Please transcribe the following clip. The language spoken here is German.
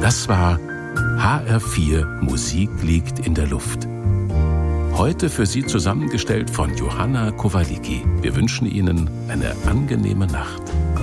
Das war HR4 Musik liegt in der Luft. Heute für Sie zusammengestellt von Johanna Kowalicki. Wir wünschen Ihnen eine angenehme Nacht.